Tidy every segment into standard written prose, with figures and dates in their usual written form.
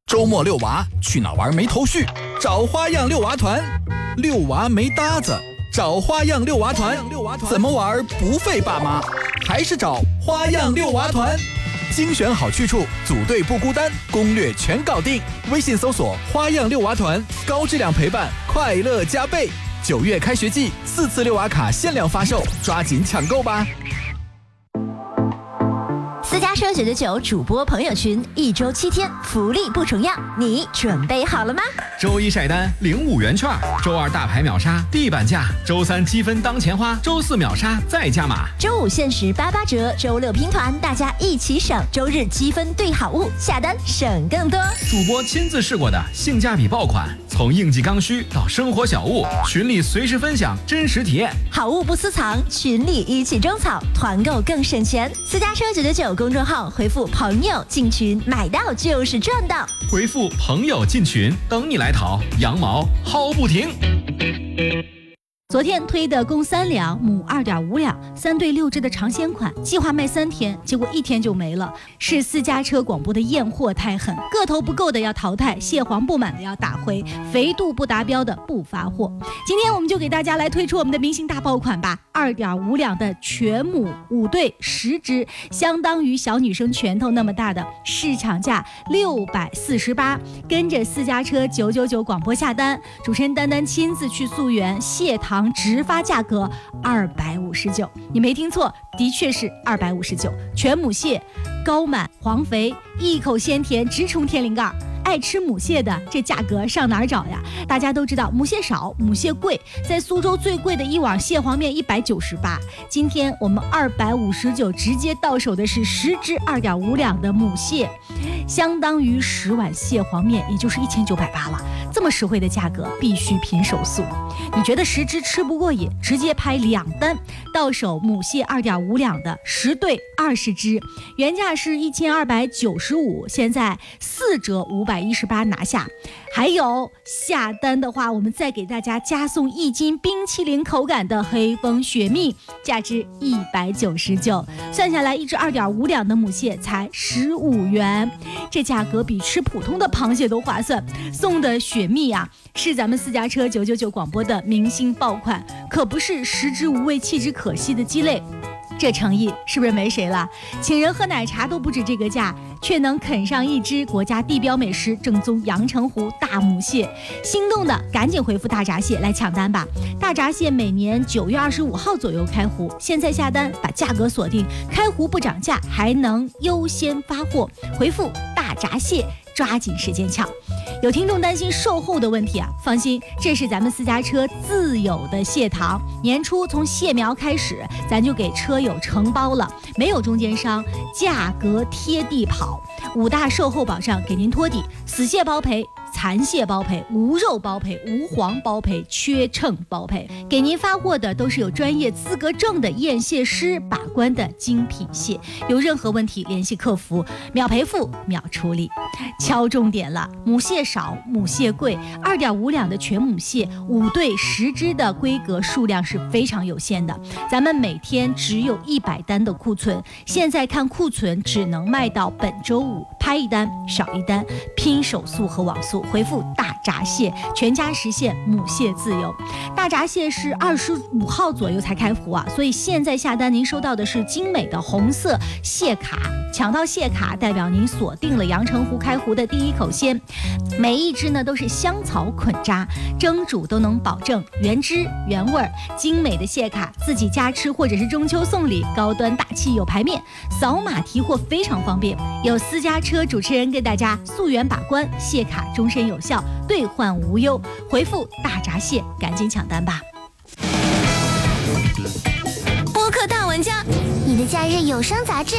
周末遛娃去哪玩没头绪？找花样遛娃团。遛娃没搭子，找花样遛娃团。怎么玩不费爸妈？还是找花样遛娃团。精选好去处，组队不孤单，攻略全搞定。微信搜索花样遛娃团，高质量陪伴，快乐加倍。9月开学季，4次遛娃卡限量发售，抓紧抢购吧！ 私家车999主播朋友群，1周7天，福利不重样，你准备好了吗？ 周一晒单领5元券，周二大牌秒杀地板价，周三积分当钱花，周四秒杀再加码， 周五限时88折，周六拼团，大家一起省，周日积分兑好物，下单省更多。 主播亲自试过的性价比爆款，从应季刚需到生活小物，群里随时分享真实体验， 好物不私藏，群里一起种草，团购更省钱。私家车999公众号回复朋友进群，买到就是赚到。 回复朋友进群，等你来淘，羊毛薅不停。 昨天推的公3两，母2.5两，3对6只的尝鲜款，计划卖3天，结果1天就没了。是私家车广播的验货太狠，个头不够的要淘汰，蟹黄不满的要打回，肥度不达标的不发货。今天我们就给大家来推出我们的明星大爆款吧，2.5两的全母5对10只，相当于小女生拳头那么大的，市场价648，跟着私家车999广播下单，主持人丹丹亲自去溯源，蟹糖直发价格259，你没听错，的确是259，全母蟹，高满黄肥，一口鲜甜，直冲天灵盖。爱吃母蟹的，这价格上哪儿找呀？大家都知道母蟹少，母蟹贵，在苏州最贵的一碗蟹黄面198，今天我们259直接到手的是10只2.5两的母蟹，相当于10碗蟹黄面，也就是1980了。这么实惠的价格，必须拼手速。你觉得10只吃不过瘾，直接拍2单，到手母蟹2.5两的10对20只，原价是1295，现在4折518拿下。还有下单的话，我们再给大家加送1斤冰淇淋口感的黑蜂雪蜜，价值199，算下来1只2.5两的母蟹才15元，这价格比吃普通的螃蟹都划算。送的雪蜜啊，是咱们私家车999广播的明星爆款，可不是食之无味弃之可惜的鸡肋。这诚意是不是没谁了？请人喝奶茶都不止这个价，却能啃上1只国家地标美食正宗阳澄湖大母蟹。心动的赶紧回复大闸蟹来抢单吧！大闸蟹每年9月25号左右开湖，现在下单把价格锁定，开湖不涨价，还能优先发货。回复大闸蟹，抓紧时间抢。有听众担心售后的问题啊，放心，这是咱们私家车自有的蟹糖，年初从蟹苗开始，咱就给车友承包了，没有中间商，价格贴地跑，5大售后保障给您托底，死蟹包赔，残蟹包赔，无肉包赔，无黄包赔，缺秤包赔，给您发货的都是有专业资格证的验蟹师把关的精品蟹，有任何问题联系客服，秒赔付秒处理。敲重点了，母蟹少，母蟹贵，2.5两的全母蟹5对10只的规格数量是非常有限的，咱们每天只有100单的库存，现在看库存只能卖到本周5，拍1单少1单，拼手速和网速，回复大闸蟹，全家实现母蟹自由。大闸蟹是25号左右才开湖啊，所以现在下单您收到的是精美的红色蟹卡，抢到蟹卡代表您锁定了阳澄湖开湖的第一口鲜，每1只呢都是香草捆扎，蒸煮都能保证原汁原味儿。精美的蟹卡自己家吃或者是中秋送礼，高端大气有排面，扫码提货非常方便。有私家车主持人给大家溯源把关，蟹卡终身有效，兑换无忧。回复大闸蟹，赶紧抢单吧！ 播客大玩家， 你的假日有声杂志。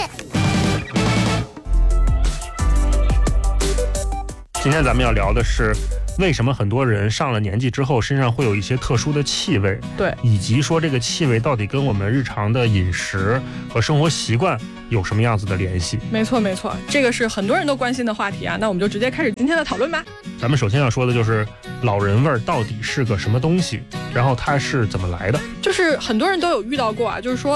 今天咱们要聊的是，为什么很多人上了年纪之后身上会有一些特殊的气味？ 对， 以及说这个气味到底跟我们日常的饮食和生活习惯有什么样子的联系？ 没错，这个是很多人都关心的话题啊。那我们就直接开始今天的讨论吧。 咱们首先要说的就是老人味儿到底是个什么东西，然后它是怎么来的？ 就是很多人都有遇到过啊，就是说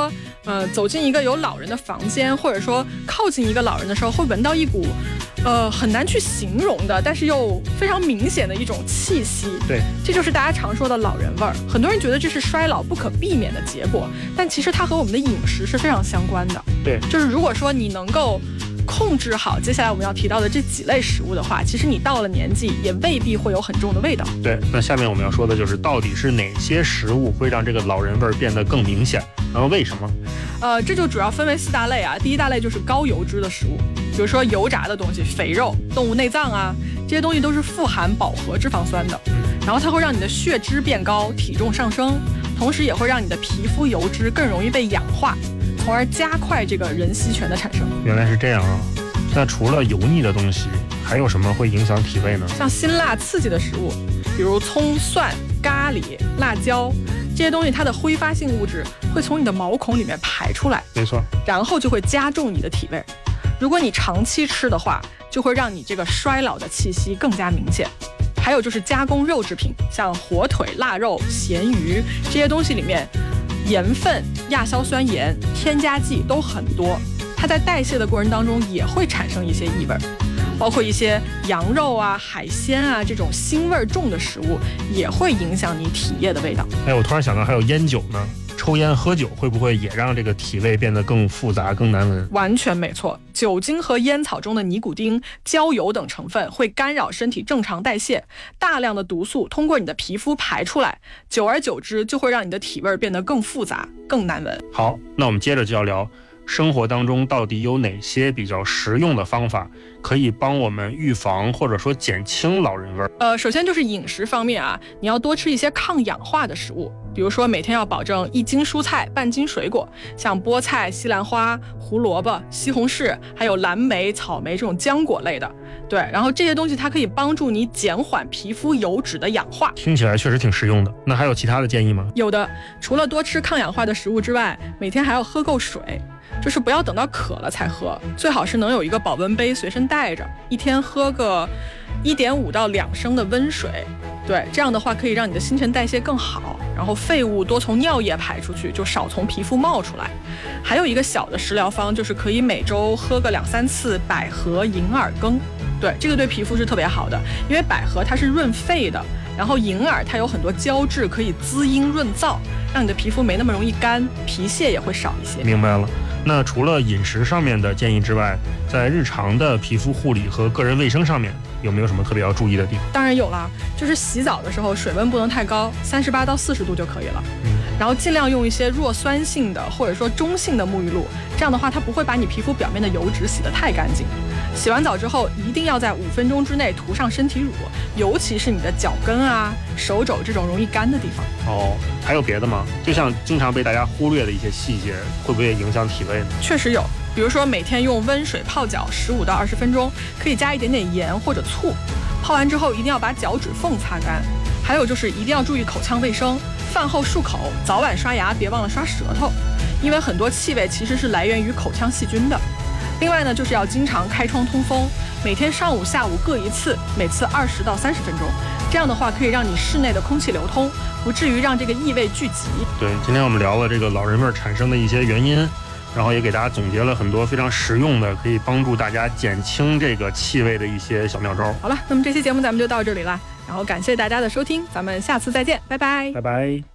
走进一个有老人的房间，或者说靠近一个老人的时候，会闻到一股很难去形容的，但是又非常明显的一种气息。 对， 这就是大家常说的老人味儿。很多人觉得这是衰老不可避免的结果，但其实它和我们的饮食是非常相关的。 对， 就是如果说你能够控制好接下来我们要提到的这几类食物的话，其实你到了年纪也未必会有很重的味道。 对，那下面我们要说的就是到底是哪些食物会让这个老人味儿变得更明显，然后为什么？ 这就主要分为4大类啊。第一大类就是高油脂的食物，比如说油炸的东西、肥肉、动物内脏啊，这些东西都是富含饱和脂肪酸的，然后它会让你的血脂变高，体重上升，同时也会让你的皮肤油脂更容易被氧化，从而加快这个壬烯醛的产生。 原来是这样啊！那除了油腻的东西，还有什么会影响体味呢？ 像辛辣刺激的食物，比如葱、蒜、咖喱、辣椒，这些东西它的挥发性物质会从你的毛孔里面排出来， 没错， 然后就会加重你的体味。如果你长期吃的话，就会让你这个衰老的气息更加明显。还有就是加工肉制品，像火腿、腊肉、咸鱼这些东西里面，盐分、亚硝酸盐、添加剂都很多，它在代谢的过程当中也会产生一些异味，包括一些羊肉啊、海鲜啊这种腥味重的食物，也会影响你体液的味道。 我突然想到还有烟酒呢，抽烟喝酒会不会也让这个体味变得更复杂、更难闻？ 完全没错，酒精和烟草中的尼古丁、焦油等成分会干扰身体正常代谢，大量的毒素通过你的皮肤排出来，久而久之就会让你的体味变得更复杂、更难闻。 好，那我们接着就要聊生活当中到底有哪些比较实用的方法可以帮我们预防或者说减轻老人味儿？ 首先就是饮食方面啊，你要多吃一些抗氧化的食物，比如说每天要保证1斤蔬菜、半斤水果，像菠菜、西兰花、胡萝卜、西红柿，还有蓝莓、草莓这种浆果类的。对，然后这些东西它可以帮助你减缓皮肤油脂的氧化。 听起来确实挺实用的。那还有其他的建议吗？ 有的，除了多吃抗氧化的食物之外，每天还要喝够水。就是不要等到渴了才喝，最好是能有一个保温杯随身带着，一天喝个1.5到2升的温水。对，这样的话可以让你的新陈代谢更好，然后废物多从尿液排出去，就少从皮肤冒出来。还有一个小的食疗方，就是可以每周喝个2-3次百合银耳羹。对，这个对皮肤是特别好的，因为百合它是润肺的，然后银耳它有很多胶质可以滋阴润燥，让你的皮肤没那么容易干，皮屑也会少一些。 明白了。那除了饮食上面的建议之外，在日常的皮肤护理和个人卫生上面有没有什么特别要注意的地方？ 当然有了，就是洗澡的时候水温不能太高，38到40度就可以了。然后尽量用一些弱酸性的或者说中性的沐浴露，这样的话它不会把你皮肤表面的油脂洗得太干净。洗完澡之后一定要在5分钟之内涂上身体乳，尤其是你的脚跟啊、手肘这种容易干的地方。 还有别的吗？就像经常被大家忽略的一些细节，会不会影响体味呢？ 确实有，比如说每天用温水泡脚15到20分钟，可以加一点点盐或者醋，泡完之后一定要把脚趾缝擦干。还有就是一定要注意口腔卫生，饭后漱口，早晚刷牙，别忘了刷舌头，因为很多气味其实是来源于口腔细菌的。另外呢，就是要经常开窗通风，每天上午、下午各1次，每次20到30分钟。这样的话可以让你室内的空气流通，不至于让这个异味聚集。 对，今天我们聊了这个老人味产生的一些原因，然后也给大家总结了很多非常实用的，可以帮助大家减轻这个气味的一些小妙招。 好了，那么这期节目咱们就到这里了，然后感谢大家的收听，咱们下次再见，拜拜， 拜拜。